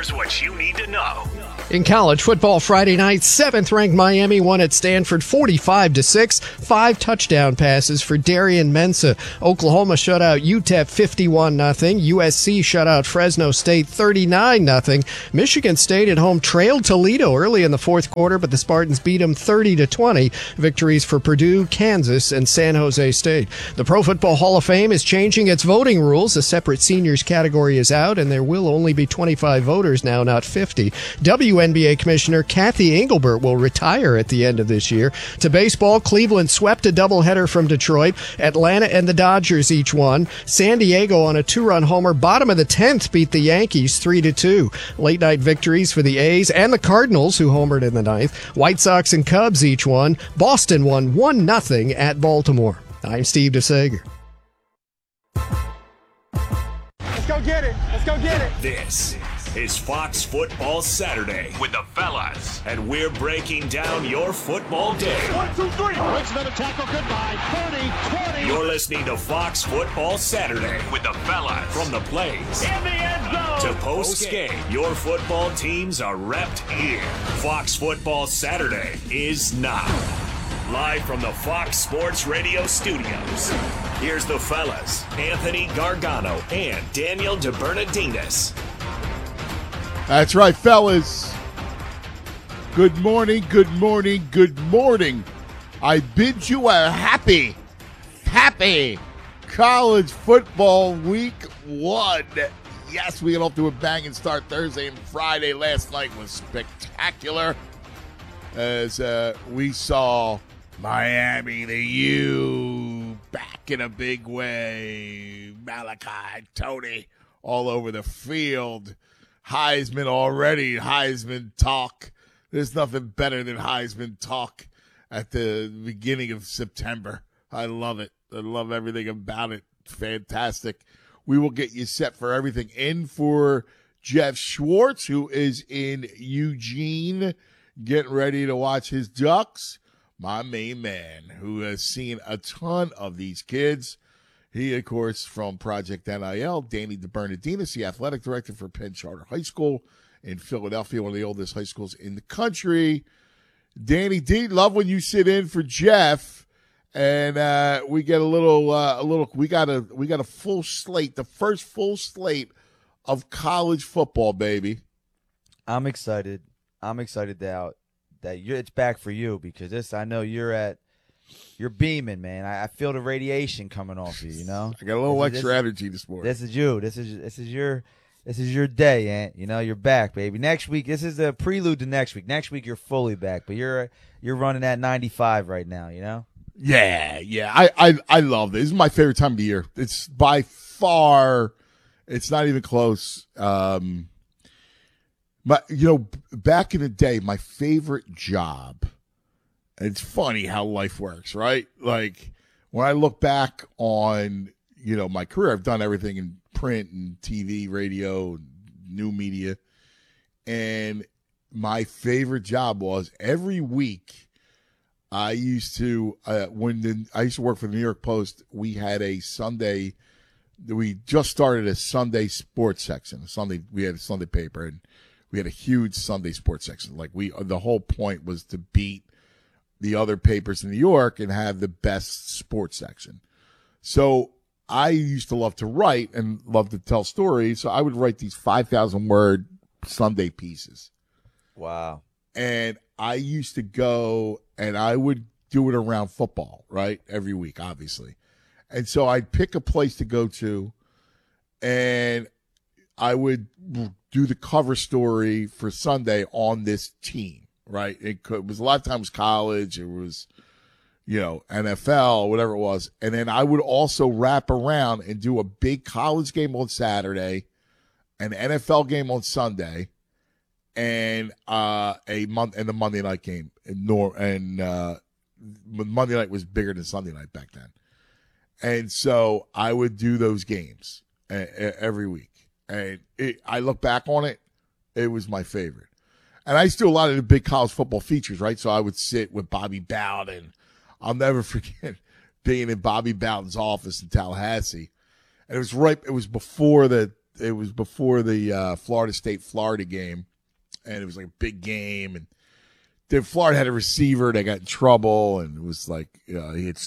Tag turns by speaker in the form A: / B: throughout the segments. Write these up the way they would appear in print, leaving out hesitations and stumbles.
A: Here's what you need to know.
B: In college football Friday night, 7th-ranked Miami won at Stanford 45-6. 5 touchdown passes for Darian Mensah. Oklahoma shut out UTEP 51-0. USC shut out Fresno State 39-0. Michigan State at home trailed Toledo early in the fourth quarter, but the Spartans beat them 30-20. Victories for Purdue, Kansas, and San Jose State. The Pro Football Hall of Fame is changing its voting rules. A separate seniors category is out, and there will only be 25 voters now, not 50. WNBA Commissioner Kathy Engelbert will retire at the end of this year. To baseball, Cleveland swept a doubleheader from Detroit. Atlanta and the Dodgers each won. San Diego on a 2-run homer, bottom of the 10th, beat the Yankees 3-2. Late night victories for the A's and the Cardinals, who homered in the ninth. White Sox and Cubs each won. Boston won 1-0 at Baltimore. I'm Steve DeSager.
C: Let's go get it. Let's go get it.
A: This is Fox Football Saturday with the fellas, and we're breaking down your football day.
C: 1, 2, 3. Makes another tackle. Goodbye. 30, 20.
A: You're listening to Fox Football Saturday with the fellas. From the plays
C: In the end zone.
A: to post-game, your football teams are repped here. Fox Football Saturday is now. Live from the Fox Sports Radio studios, here's the fellas, Anthony Gargano and Daniel DeBernardinis.
D: That's right, fellas. Good morning, good morning, good morning. I bid you a happy college football week 1. Yes, we got off to a banging start Thursday and Friday. Last night was spectacular as we saw Miami, the U, back in a big way. Malachi, Tony, all over the field. Heisman already, Heisman talk. There's nothing better than Heisman talk at the beginning of September. I love it. I love everything about it. Fantastic. We will get you set for everything. In for Jeff Schwartz, who is in Eugene, getting ready to watch his Ducks. My main man, who has seen a ton of these kids. He, of course, from Project NIL, Danny DeBernardinis, the athletic director for Penn Charter High School in Philadelphia, one of the oldest high schools in the country. Danny D, love when you sit in for Jeff, and we get we got a full slate, the first full slate of college football, baby.
E: I'm excited. That it's back for you, because this, I know you're beaming, man. I feel the radiation coming off you. You know,
D: I got a little extra energy this morning.
E: This is you. This is your day, Ant. You know, you're back, baby. Next week, this is the prelude to next week. Next week, you're fully back, but you're running at 95 right now. You know.
D: Yeah. I love this. This is my favorite time of the year. It's by far. It's not even close. But, back in the day, my favorite job, it's funny how life works, right? Like, when I look back on, my career, I've done everything in print and TV, radio, new media. And my favorite job was every week I used to, I used to work for the New York Post, we had a Sunday, we just started a Sunday sports section. We had a Sunday paper, and we had a huge Sunday sports section. Like the whole point was to beat the other papers in New York and have the best sports section. So I used to love to write and love to tell stories. So I would write these 5,000 word Sunday pieces.
E: Wow.
D: And I used to go and I would do it around football, right? Every week, obviously. And so I'd pick a place to go to, and I would do the cover story for Sunday on this team, right? It was a lot of times college. It was, NFL, whatever it was. And then I would also wrap around and do a big college game on Saturday, an NFL game on Sunday, and the Monday night game. And Monday night was bigger than Sunday night back then. And so I would do those games every week. And I look back on it, it was my favorite. And I used to do a lot of the big college football features, right? So I would sit with Bobby Bowden. I'll never forget being in Bobby Bowden's office in Tallahassee. And it was before the it was before the Florida State-Florida game, and it was like a big game, and then Florida had a receiver that got in trouble, and it was like he had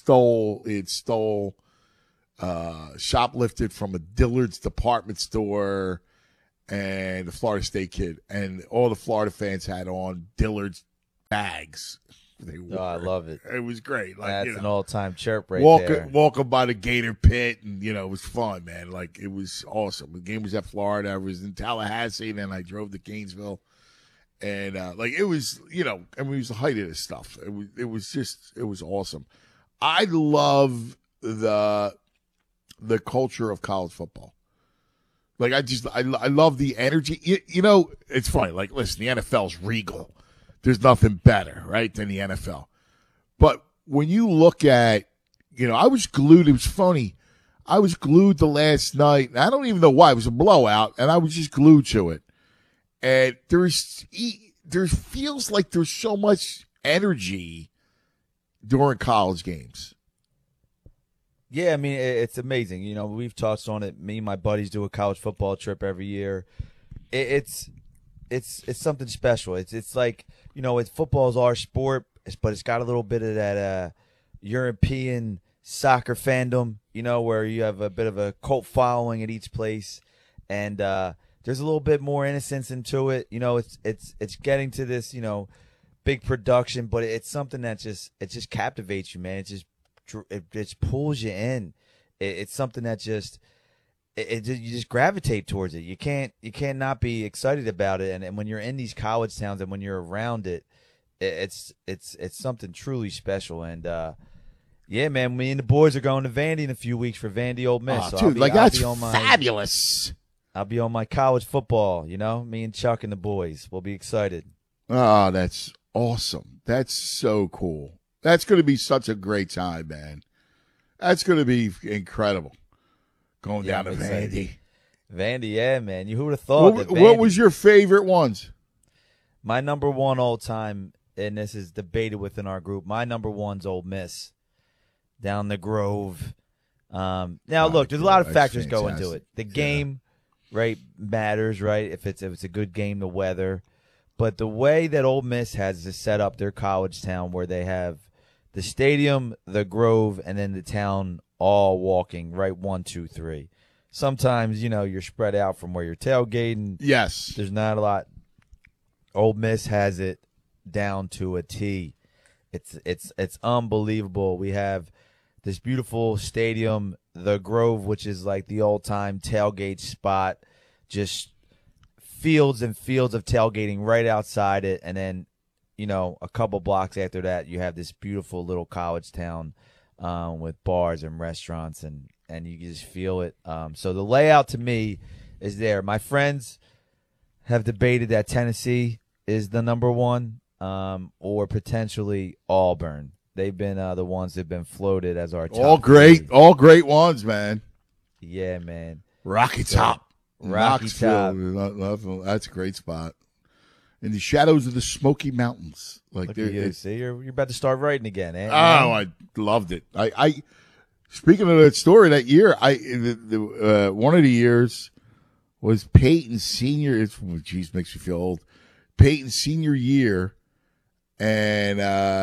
D: shoplifted from a Dillard's department store, and the Florida State kid, and all the Florida fans had on Dillard's bags.
E: I love it.
D: It was great. Like,
E: That's an all-time chirp there.
D: Walking by the Gator Pit, and it was fun, man. Like, it was awesome. The game was at Florida. I was in Tallahassee, and then I drove to Gainesville, and it was, it was the height of this stuff. It was awesome. I love the culture of college football. Like, I love the energy. It's funny. Like, listen, the NFL's regal. There's nothing better, right, than the NFL. But when you look at, I was glued. It was funny. I was glued the last night. And I don't even know why. It was a blowout, and I was just glued to it. And there feels like there's so much energy during college games.
E: Yeah, I mean, it's amazing. We've touched on it. Me and my buddies do a college football trip every year. It's something special. It's like, football is our sport, but it's got a little bit of that European soccer fandom, where you have a bit of a cult following at each place, and there's a little bit more innocence into it. It's getting to this, big production, but it's something that just captivates you, man. It just pulls you in. It's something that you just gravitate towards it. You can't not be excited about it. And when you're in these college towns and when you're around it, it's something truly special. And yeah, man, me and the boys are going to Vandy in a few weeks for Vandy Ole Miss.
D: Oh, so dude, that's fabulous.
E: I'll be on my college football. Me and Chuck and the boys. We'll be excited.
D: Oh, that's awesome. That's so cool. That's going to be such a great time, man. That's going to be incredible. Going down to Vandy.
E: Vandy, yeah, man. Who would have thought
D: what was your favorite ones?
E: My number one all time, and this is debated within our group, my number one's Ole Miss. Down the Grove. Now, look, there's a lot of factors go into it. The game, right, matters, right? If it's a good game, the weather. But the way that Ole Miss has to set up their college town, where they have the stadium, the Grove, and then the town all walking, right, 1, 2, 3. Sometimes, you're spread out from where you're tailgating.
D: Yes.
E: There's not a lot. Ole Miss has it down to a T. It's unbelievable. We have this beautiful stadium, the Grove, which is like the all-time tailgate spot, just fields and fields of tailgating right outside it. And then, a couple blocks after that, you have this beautiful little college town with bars and restaurants, and you just feel it. So the layout to me is there. My friends have debated that Tennessee is the number one, or potentially Auburn. They've been the ones that have been floated as our top
D: all great ones, man.
E: Yeah, man.
D: Rocky Top,
E: Knoxville.
D: That's a great spot. In the shadows of the Smoky Mountains,
E: Look at you. See, you're about to start writing again, eh?
D: Oh, I loved it. I speaking of that story, that year, one of the years was Peyton's senior. Makes me feel old. Peyton's senior year, and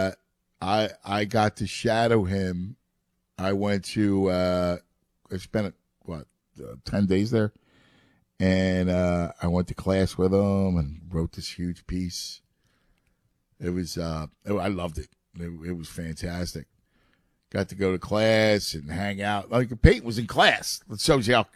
D: I got to shadow him. I went to I spent 10 days there. And I went to class with him and wrote this huge piece. It was I loved it. It was fantastic. Got to go to class and hang out. Like, Peyton was in class. That shows you how,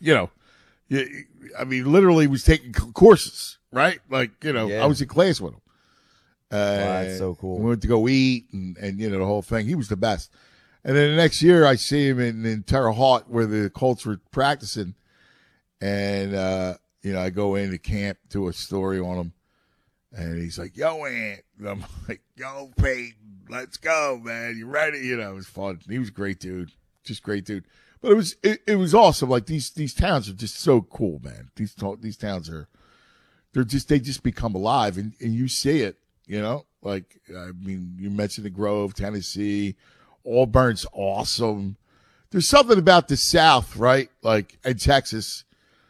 D: literally was taking courses, right? Like, I was in class with him.
E: Wow, that's so cool.
D: We went to go eat and the whole thing. He was the best. And then the next year I see him in Terre Haute, where the Colts were practicing. And, I go into camp, do a story on him, and he's like, "Yo, Ant." And I'm like, "Yo, Peyton, let's go, man. You ready?" It was fun. He was a great dude. Just great dude. But it was awesome. Like, these towns are just so cool, man. These towns they just become alive, and you see it, Like, you mentioned the Grove, Tennessee. Auburn's awesome. There's something about the South, right? Like, and Texas.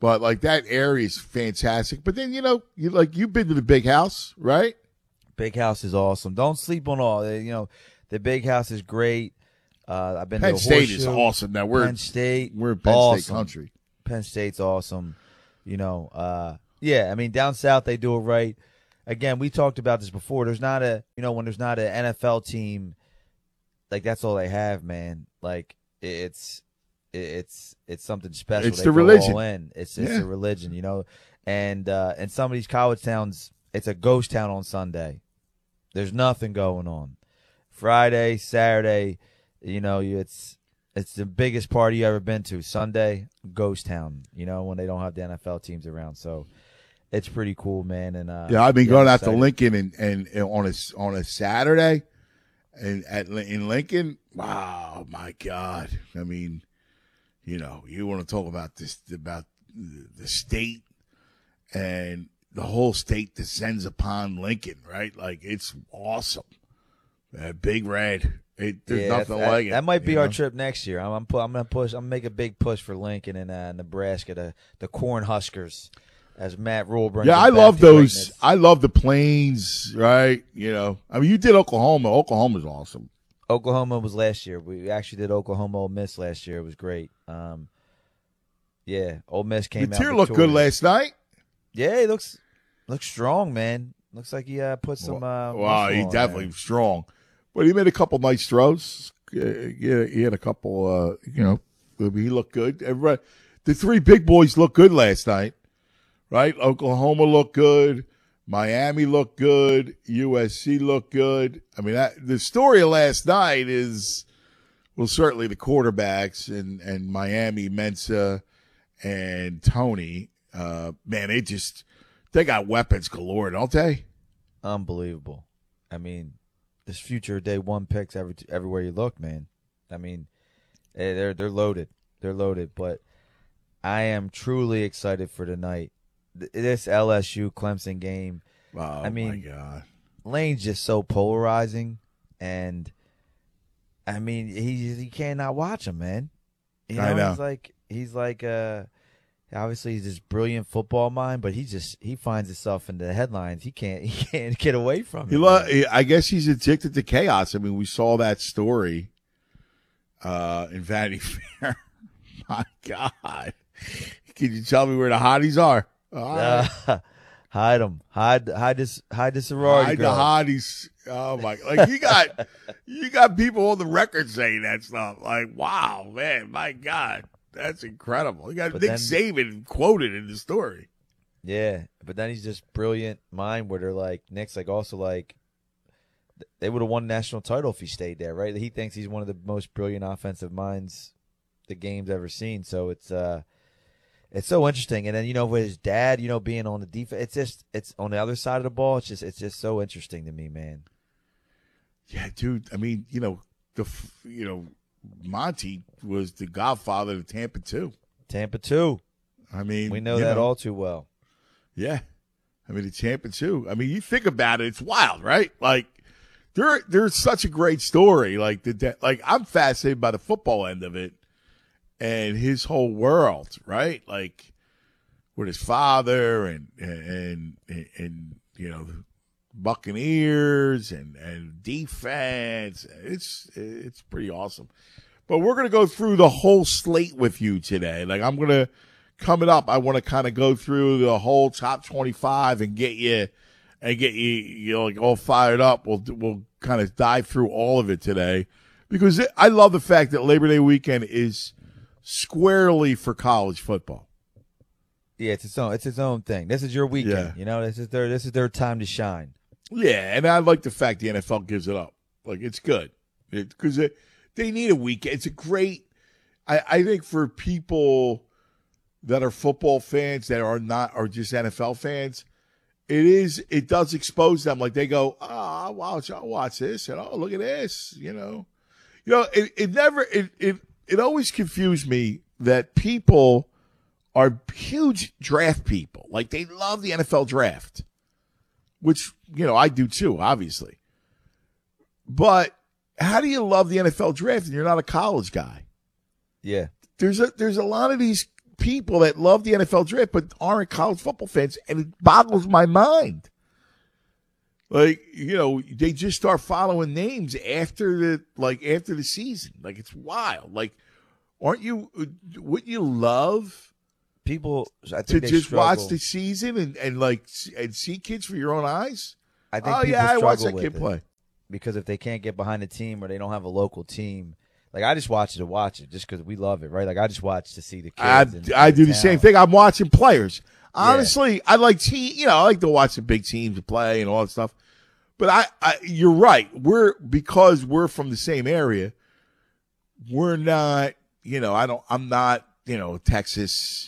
D: But like that area is fantastic. But then you've been to the Big House, right?
E: Big House is awesome. Don't sleep on all. The Big House is great. I've been
D: Penn
E: to
D: State
E: Horseshoe.
D: is awesome. Now we're
E: Penn State.
D: We're Penn
E: awesome.
D: State country.
E: Penn State's awesome. Yeah. I mean, down south they do it right. Again, we talked about this before. There's not when there's not an NFL team, like that's all they have, man. Like it's something special.
D: It's
E: They
D: the
E: go
D: religion.
E: all in. It's a religion, And in some of these college towns, it's a ghost town on Sunday. There's nothing going on. Friday, Saturday, it's the biggest party you ever been to. Sunday, ghost town. When they don't have the NFL teams around, so it's pretty cool, man. And
D: I've been going out to
E: excited.
D: Lincoln and on a Saturday, and in Lincoln. Wow, my God! I mean, you want to talk about the state and the whole state descends upon Lincoln, right? Like it's awesome. Big Red. There's nothing like it.
E: That might be our trip next year. I'm gonna push. I'm gonna make a big push for Lincoln and Nebraska, the Corn Huskers, as Matt Rule brings.
D: Yeah,
E: them
D: I
E: back
D: love
E: to
D: those.
E: greatness.
D: I love the Plains, right? I mean, you did Oklahoma. Oklahoma's awesome.
E: Oklahoma was last year. We actually did Oklahoma Ole Miss last year. It was great. Yeah, Ole Miss came
D: The
E: out.
D: tier looked good
E: victorious.
D: last night.
E: Yeah, he looks strong, man. Looks like he put some.
D: Wow,
E: muscle
D: he
E: on
D: definitely
E: there.
D: was strong. But he made a couple nice throws. He had a couple, he looked good. Everybody, the three big boys looked good last night, right? Oklahoma looked good. Miami looked good. USC looked good. I mean, the story of last night is, well, certainly the quarterbacks and Miami, Mensa, and Tony. Man, they got weapons galore, don't they?
E: Unbelievable. I mean, this future day one picks everywhere you look, man. I mean, they're loaded. They're loaded. But I am truly excited for tonight. This LSU Clemson game.
D: Oh,
E: I mean,
D: my God.
E: Lane's just so polarizing, and I mean, he cannot watch him, man.
D: I know.
E: He's like obviously he's this brilliant football mind, but he finds himself in the headlines. He can't get away from it.
D: I guess he's addicted to chaos. I mean, we saw that story in Vanity Fair. My God. Can you tell me where the hotties are?
E: Hide them. Hide the sorority
D: Hide the
E: girl.
D: hotties. Oh my! Like you got people on the record saying that stuff. Like, wow, man, my God, that's incredible. You got
E: But
D: Nick
E: then-
D: Saban quoted in the story.
E: Yeah, but then he's just brilliant mind where they're like, Nick's like also like, they would have won the national title if he stayed there, right? He thinks he's one of the most brilliant offensive minds the game's ever seen. So it's so interesting. And then, with his dad, being on the defense, it's on the other side of the ball. It's just so interesting to me, man.
D: Yeah, dude. I mean, Monty was the godfather of Tampa too.
E: Tampa 2.
D: I mean,
E: We know that all too well.
D: Yeah. I mean, the Tampa too. I mean, you think about it, it's wild, right? Like, there's such a great story. Like, I'm fascinated by the football end of it and his whole world, right? Like, with his father and Buccaneers and defense. It's pretty awesome. But we're going to go through the whole slate with you today. Like, coming up, I want to kind of go through the whole top 25 and get you like all fired up. We'll kind of dive through all of it today because I love the fact that Labor Day weekend is squarely for college football.
E: Yeah, it's its own thing. This is your weekend. This is their time to shine.
D: Yeah, and I like the fact the NFL gives it up. Like, it's good because they need a weekend. It's a great. I think for people that are football fans that are just NFL fans, it does expose them. Like, they go, I'll watch this, and look at this, It always confused me that people are huge draft people. Like, they love the NFL draft, which, I do too, obviously. But how do you love the NFL draft and you're not a college guy?
E: Yeah.
D: There's a lot of these people that love the NFL draft but aren't college football fans, and it boggles my mind. Like, they just start following names after the season. Like, it's wild. Like, wouldn't you love
E: people I think
D: to
E: they
D: just
E: struggle.
D: watch the season and see kids for your own eyes?
E: I think
D: I watched
E: struggle
D: that kid
E: with it.
D: play.
E: Because if they can't get behind a team or they don't have a local team, like I just watch it to watch it just because we love it, right? Like I just watch to see the kids.
D: I do the same thing. I'm watching players. Honestly,
E: Yeah.
D: I like I like to watch the big teams play and all that stuff. But you're right. Because we're from the same area. We're not. I'm not. Texas.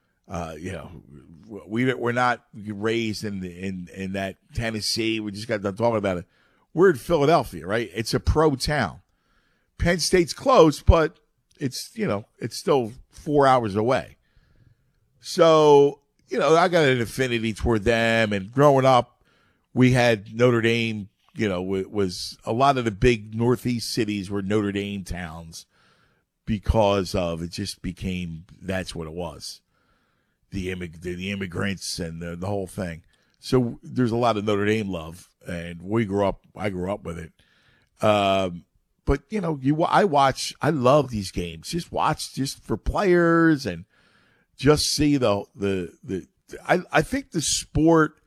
D: We're not raised in that Tennessee. We just got done talking about it. We're in Philadelphia, right? It's a pro town. Penn State's close, but it's still 4 hours away. So I got an affinity toward them. And growing up, we had Notre Dame. Was a lot of the big Northeast cities were Notre Dame towns because of it. Just became that's what it was. The immigrants and the whole thing. So there's a lot of Notre Dame love, and I grew up with it. But I love these games. Just watch just for players and just see I think the sport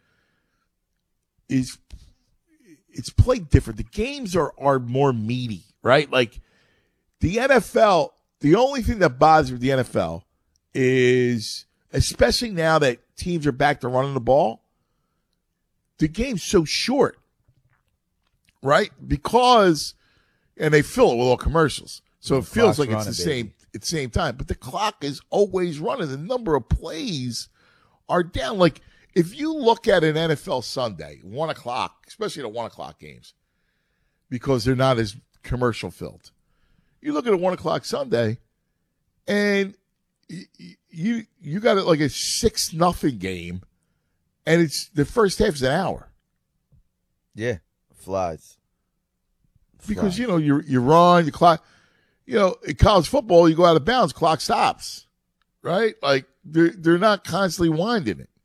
D: it's played different. The games are more meaty, right? Like the NFL, the only thing that bothers me with the NFL is, especially now that teams are back to running the ball, the game's so short, right? Because, and they fill it with all commercials. So it feels like it's the same time. But the clock is always running. The number of plays are down. Like, if you look at an NFL Sunday, 1 o'clock, especially the 1 o'clock games, because they're not as commercial filled. You look at a 1 o'clock Sunday, and you got it like a 6-0 game, and it's the first half is an hour.
E: Yeah, flies.
D: Because you run, the clock. In college football, you go out of bounds, clock stops, right? Like they're not constantly winding it.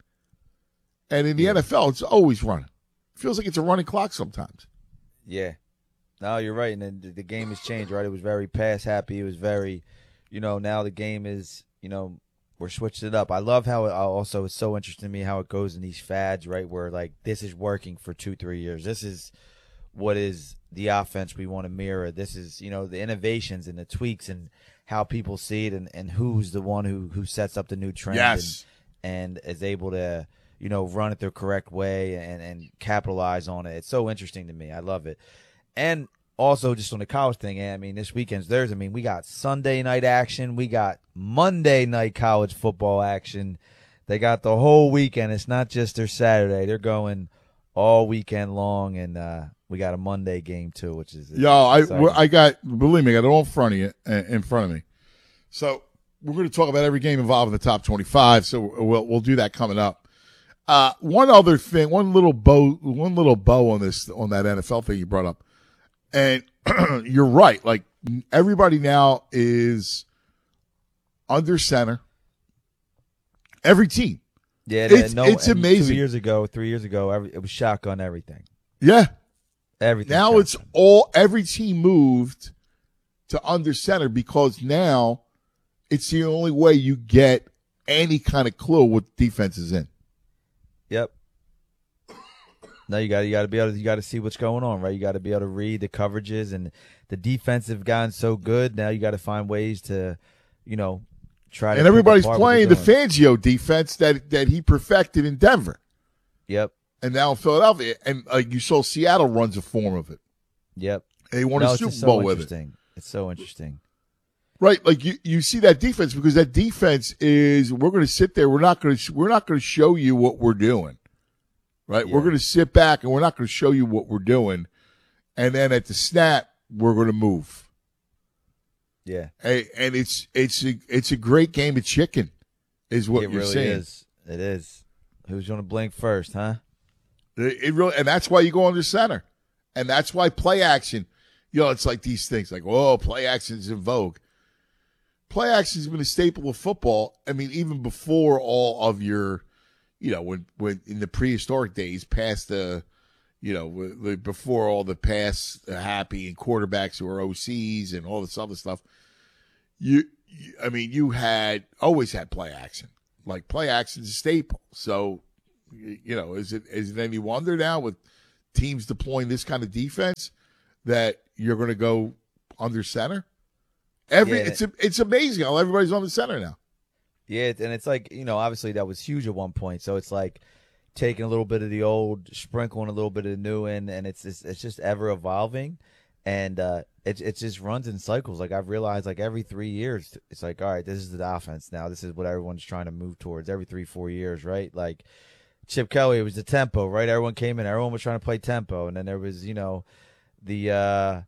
D: And in the NFL, it's always running. It feels like it's a running clock sometimes.
E: Yeah. No, you're right. And then the game has changed, right? It was very pass happy. It was very, now the game is, we're switching it up. I love how it's so interesting to me how it goes in these fads, right? Where like this is working for 2-3 years. This is what is the offense we want to mirror. This is, the innovations and the tweaks and how people see it and who's the one who sets up the new trend and is able to, run it the correct way and capitalize on it. It's so interesting to me. I love it. And also just on the college thing, this weekend's theirs. We got Sunday night action. We got Monday night college football action. They got the whole weekend. It's not just their Saturday. They're going all weekend long, and we got a Monday game too, which is
D: I got, believe me, I got it all in front of me. So we're going to talk about every game involved in the top 25. So we'll do that coming up. One other thing, one little bow on that NFL thing you brought up, and you're right. Like everybody now is under center. Every team.
E: Yeah,
D: it's amazing.
E: 3 years ago, it was shotgun everything.
D: Yeah,
E: everything.
D: Now it's every team moved to under center because now it's the only way you get any kind of clue what defense is in.
E: Yep. Now you got to be able to, you got to see what's going on, right? You got to be able to read the coverages, and the defense have gotten so good. Now you got to find ways to, try to.
D: And everybody's playing the Fangio defense that he perfected in Denver.
E: Yep.
D: And now in Philadelphia, and you saw Seattle runs a form of it.
E: Yep.
D: And he won a Super Bowl with it.
E: It's so interesting.
D: Right, like you see that defense because that defense is we're going to sit there. We're not going to show you what we're doing. Right, yeah. We're going to sit back and we're not going to show you what we're doing, and then at the snap we're going to move.
E: Yeah,
D: and it's a great game of chicken, is what you're saying.
E: It is. Who's going to blink first, huh?
D: It really, and that's why you go under center, and that's why play action. It's like these things like, play action is in vogue. play action has been a staple of football. I mean, even before all of your, when in the prehistoric days, past the, before all the pass happy and quarterbacks who were OCs and all this other stuff, you always had play action. Like, play action is a staple. So, is it any wonder now with teams deploying this kind of defense that you're going to go under center? It's amazing how everybody's on the center now.
E: Yeah, and it's like, obviously that was huge at one point. So it's like taking a little bit of the old, sprinkling a little bit of the new in, and it's just ever evolving. And it just runs in cycles. Like, I've realized, like, every 3 years, it's like, all right, this is the offense now. This is what everyone's trying to move towards every 3-4 years, right? Like, Chip Kelly, it was the tempo, right? Everyone came in, everyone was trying to play tempo. And then there was, the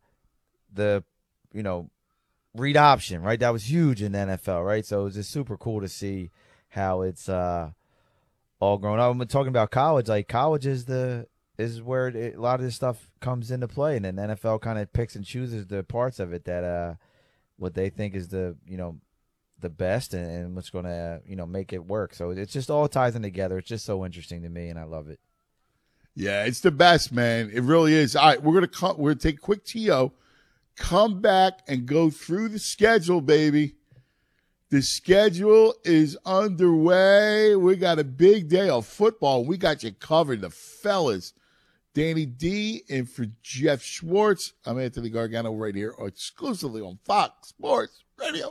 E: read option, right? That was huge in the NFL, right? So it was just super cool to see how it's all grown up. I'm talking about college. Like, college is where a lot of this stuff comes into play, and then the NFL kind of picks and chooses the parts of it that what they think is the best and what's going to make it work. So it's just all ties in together. It's just so interesting to me, and I love it.
D: Yeah, it's the best, man. It really is. All right, we're gonna take a quick TO, come back and go through the schedule, baby. The schedule is underway. We got a big day of football. We got you covered, the fellas. Danny D in for Jeff Schwartz. I'm Anthony Gargano right here exclusively on Fox Sports Radio.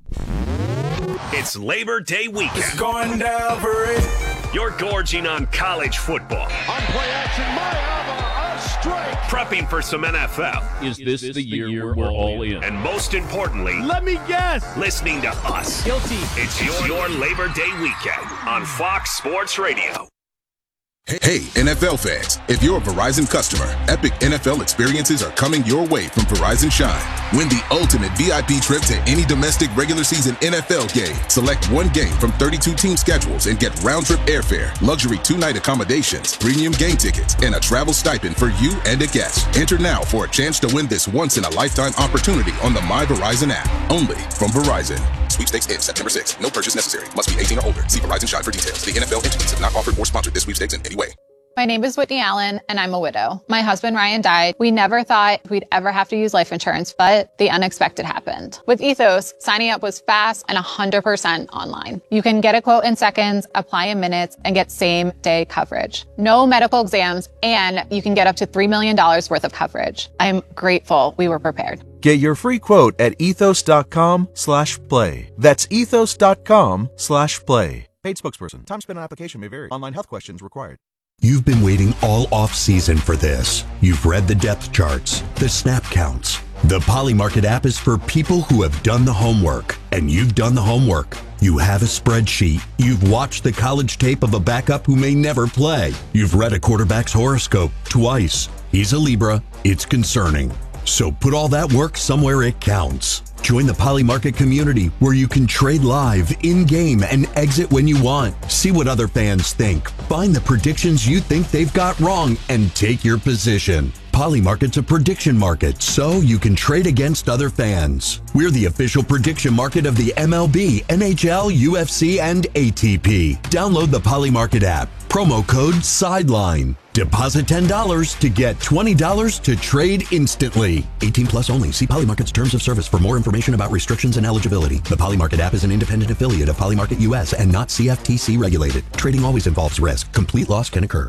A: It's Labor Day weekend.
F: It's going down for it.
A: You're gorging on college football.
C: On play action, Mayava, a strike.
A: Prepping for some NFL.
G: Is this the year we're all in?
A: And most importantly,
C: Let me guess.
A: listening to us.
C: Guilty.
A: It's your Labor Day weekend on Fox Sports Radio.
F: Hey, NFL fans, if you're a Verizon customer, epic NFL experiences are coming your way from Verizon Shine. Win the ultimate VIP trip to any domestic regular season NFL game. Select one game from 32 team schedules and get round-trip airfare, luxury 2-night accommodations, premium game tickets, and a travel stipend for you and a guest. Enter now for a chance to win this once-in-a-lifetime opportunity on the My Verizon app. Only from Verizon. Sweepstakes ends September 6th. No purchase necessary. Must be 18 or older. See Verizon Shine for details. The NFL entities have not offered or sponsored this sweepstakes in any way.
H: My name is Whitney Allen, and I'm a widow. My husband, Ryan, died. We never thought we'd ever have to use life insurance, but the unexpected happened. With Ethos, signing up was fast and 100% online. You can get a quote in seconds, apply in minutes, and get same-day coverage. No medical exams, and you can get up to $3 million worth of coverage. I'm grateful we were prepared.
I: Get your free quote at ethos.com/play. That's ethos.com/play. Paid spokesperson. Time spent on application may vary. Online health questions required.
J: You've been waiting all off-season for this. You've read the depth charts, the snap counts. The Polymarket app is for people who have done the homework, and you've done the homework. You have a spreadsheet. You've watched the college tape of a backup who may never play. You've read a quarterback's horoscope twice. He's a Libra. It's concerning. So put all that work somewhere it counts. Join the Polymarket community where you can trade live, in-game, and exit when you want. See what other fans think. Find the predictions you think they've got wrong and take your position. Polymarket's a prediction market, so you can trade against other fans. We're the official prediction market of the MLB, NHL, UFC, and ATP. Download the Polymarket app. Promo code SIDELINE. Deposit $10 to get $20 to trade instantly. 18 plus only. See Polymarket's terms of service for more information about restrictions and eligibility. The Polymarket app is an independent affiliate of Polymarket US and not CFTC regulated. Trading always involves risk. Complete loss can occur.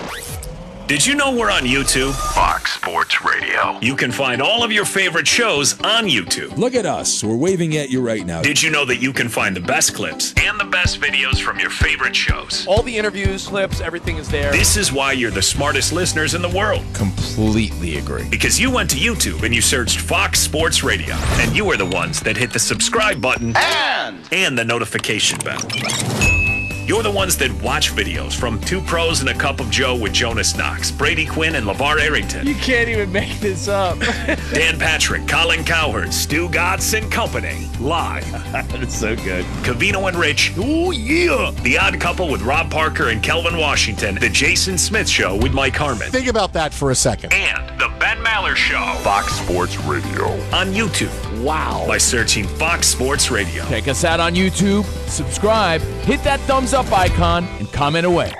A: Did you know we're on YouTube?
F: Fox Sports Radio.
A: You can find all of your favorite shows on YouTube.
G: Look at us. We're waving at you right now.
A: Did you know that you can find the best clips and the best videos from your favorite shows?
K: All the interviews, clips, everything is there.
A: This is why you're the smartest listeners in the world.
G: Completely agree.
A: Because you went to YouTube and you searched Fox Sports Radio, and you are the ones that hit the subscribe button and the notification bell. You're the ones that watch videos from Two Pros and a Cup of Joe with Jonas Knox, Brady Quinn, and LeVar Arrington.
K: You can't even make this up.
A: Dan Patrick, Colin Cowherd, Stu Gatz and Company. Live.
G: That's so good.
A: Covino and Rich. Oh, yeah. The Odd Couple with Rob Parker and Kelvin Washington. The Jason Smith Show with Mike Harmon.
C: Think about that for a second.
A: And The Ben Maller Show.
F: Fox Sports Radio.
A: On YouTube. wow by searching Fox Sports Radio.
K: Check us out on YouTube, subscribe, hit that thumbs up icon, and comment away.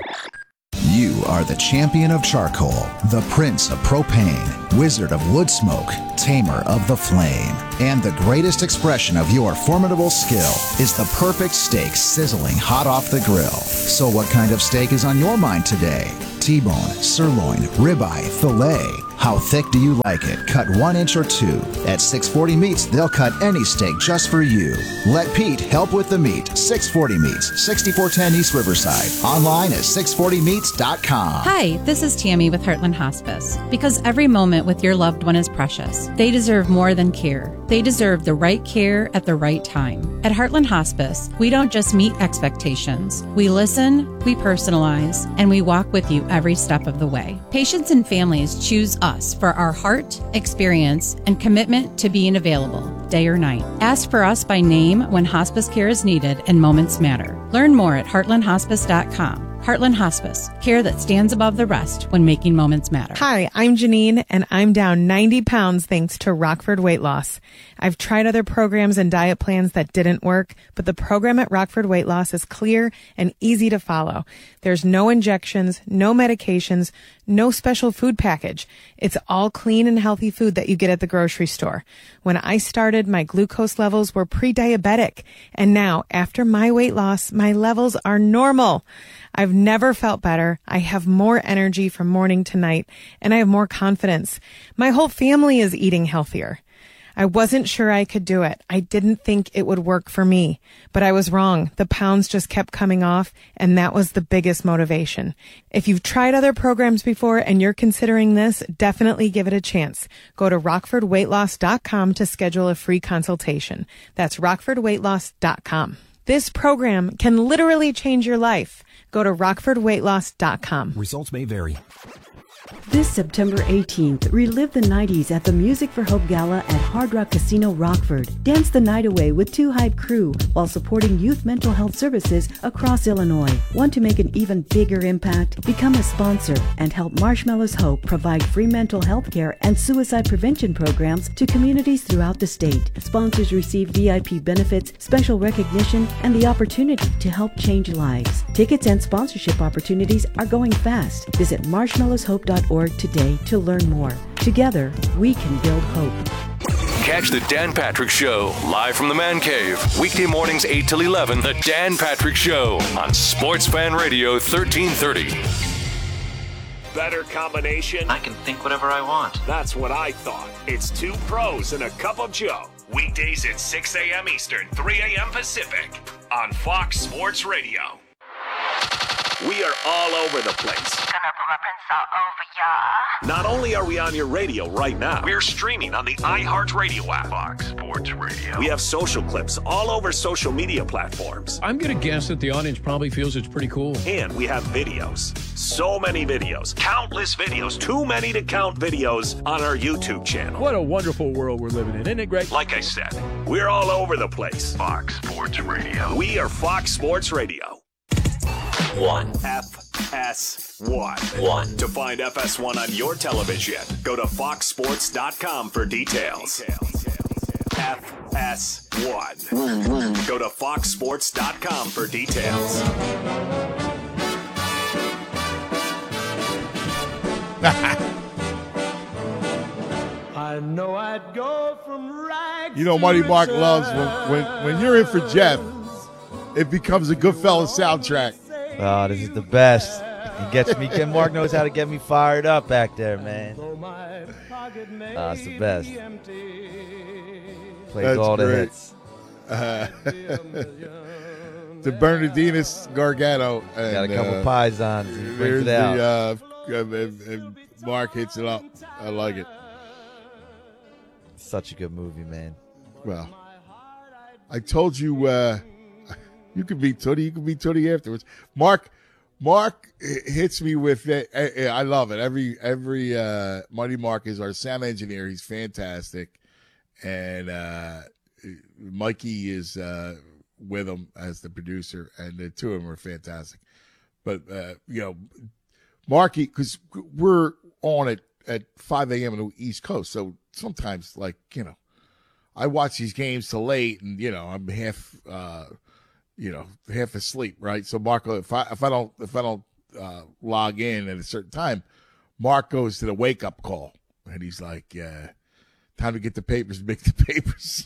L: You are the champion of charcoal, the prince of propane, wizard of wood smoke, tamer of the flame. And the greatest expression of your formidable skill is the perfect steak sizzling hot off the grill. So what kind of steak is on your mind today? T-bone, sirloin, ribeye, filet. How thick do you like it? Cut 1 inch or 2. At 640 Meats, they'll cut any steak just for you. Let Pete help with the meat. 640 Meats, 6410 East Riverside. Online at 640meats.com.
M: Hi, this is Tammy with Heartland Hospice. Because every moment with your loved one is precious. They deserve more than care. They deserve the right care at the right time. At Heartland Hospice, we don't just meet expectations. We listen, we personalize, and we walk with you every step of the way. Patients and families choose us for our heart, experience, and commitment to being available, day or night. Ask for us by name when hospice care is needed and moments matter. Learn more at heartlandhospice.com. Heartland Hospice, care that stands above the rest when making moments matter.
N: Hi, I'm Janine, and I'm down 90 pounds thanks to Rockford Weight Loss. I've tried other programs and diet plans that didn't work, but the program at Rockford Weight Loss is clear and easy to follow. There's no injections, no medications, no special food package. It's all clean and healthy food that you get at the grocery store. When I started, my glucose levels were pre-diabetic, and now, after my weight loss, my levels are normal. I've never felt better. I have more energy from morning to night, and I have more confidence. My whole family is eating healthier. I wasn't sure I could do it. I didn't think it would work for me, but I was wrong. The pounds just kept coming off, and that was the biggest motivation. If you've tried other programs before and you're considering this, definitely give it a chance. Go to rockfordweightloss.com to schedule a free consultation. That's rockfordweightloss.com. This program can literally change your life. Go to rockfordweightloss.com.
O: Results may vary.
P: This September 18th, relive the 90s at the Music for Hope Gala at Hard Rock Casino Rockford. Dance the night away with Two Hype Crew while supporting youth mental health services across Illinois. Want to make an even bigger impact? Become a sponsor and help Marshmallows Hope provide free mental health care and suicide prevention programs to communities throughout the state. Sponsors receive VIP benefits, special recognition, and the opportunity to help change lives. Tickets and sponsorship opportunities are going fast. Visit marshmallowshope.org today to learn more. Together, we can build hope.
Q: Catch the Dan Patrick Show live from the Man Cave. Weekday mornings 8 till 11. The Dan Patrick Show on Sports Fan Radio 1330.
A: Better combination?
R: I can think whatever I want.
A: That's what I thought. It's two pros and a cup of Joe. Weekdays at 6 a.m. Eastern, 3 a.m. Pacific on Fox Sports Radio. We are all over the place.
S: Gonna put my prints all over ya.
A: Not only are we on your radio right now, we're streaming on the iHeartRadio app.
Q: Fox Sports Radio.
A: We have social clips all over social media platforms.
T: I'm going to guess that the audience probably feels it's pretty cool.
A: And we have videos. So many videos. Countless videos. Too many to count videos on our YouTube channel.
T: What a wonderful world we're living in. Isn't it great?
A: Like I said, we're all over the place.
Q: Fox Sports Radio.
A: We are Fox Sports Radio.
R: 1.
A: FS1. To find FS1 on your television, go to foxsports.com for details. FS1. Go to foxsports.com for details.
C: I know I'd go from rags.
D: You know, Marty Mark loves when you're in for Jeff, it becomes a Goodfellas soundtrack.
E: Oh, this is the best. He gets me. Ken Mark knows how to get me fired up back there, man. It's the best. Plays
D: That's
E: all the
D: great.
E: hits.
D: To Bernardinus Gargano. And,
E: got a couple pies on. So he brings it out.
D: And Mark hits it up. I like it.
E: Such a good movie, man.
D: Well, I told you you could be Tootie. You could be Tootie afterwards. Mark hits me with it. I love it. Every Marty Mark is our sound engineer. He's fantastic, and Mikey is with him as the producer, and the two of them are fantastic. But Marky, because we're on it at 5 a.m. on the East Coast, so sometimes I watch these games till late, and I'm half asleep, right? So Marco, if I don't log in at a certain time, Mark goes to the wake up call, and he's like, "Time to get the papers, make the papers."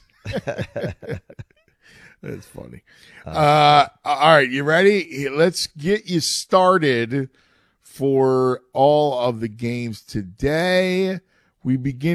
D: That's funny. All right, you ready? Let's get you started for all of the games today. We begin